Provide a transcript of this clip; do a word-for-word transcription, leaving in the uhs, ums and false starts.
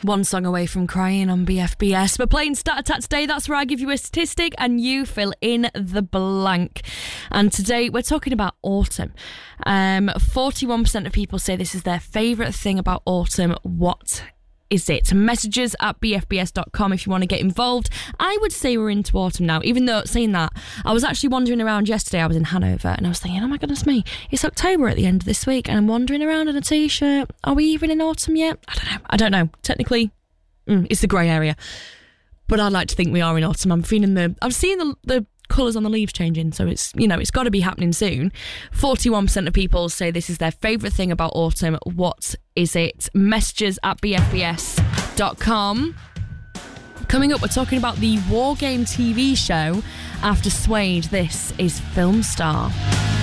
One song away from crying on B F B S. We're playing Stat Attack today. That's where I give you a statistic and you fill in the blank. And today we're talking about autumn. Um, forty-one percent of people say this is their favourite thing about autumn. What is it? Messages at b f b s dot com if you want to get involved. I would say we're into autumn now, even though saying that, I was actually wandering around yesterday. I was in Hanover and I was thinking, oh my goodness me, it's October at the end of this week and I'm wandering around in a t-shirt. Are we even in autumn yet? I don't know. I don't know. Technically, mm, it's the grey area. But I'd like to think we are in autumn. I'm feeling the, I'm seeing the, the colours on the leaves changing, so it's, you know, it's got to be happening soon. forty-one percent of people say this is their favourite thing about autumn. What is it? Messages at b f b s dot com. Coming up, we're talking about the War Game T V show after Suede. This is Film Star.